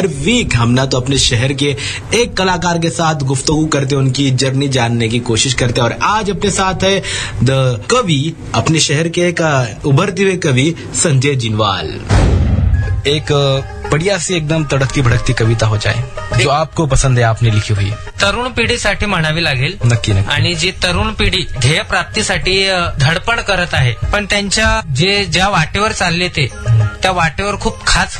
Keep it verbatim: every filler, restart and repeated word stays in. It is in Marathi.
हर वीक हम ना तो अपने शहर के एक कलाकार के साथ गुफ्तगू करते, उनकी जर्नी जानने की कोशिश करते हैं। और आज अपने साथ है द कवि, अपने शहर के एक उभरते हुए कवि संजय जिनवाल। एक बढ़िया सी एकदम तड़कती भड़कती कविता हो जाए जो आपको पसंद है, आपने लिखी हुई। तरुण पिढीसाठी म्हणावी लागेल. नक्की नक्की. आणि जी तरुण पिढी ध्येय प्राप्तीसाठी धडपड करत आहे, पण त्यांच्या जे ज्या वाटेवर चालले ते त्या वाटेवर खूप खास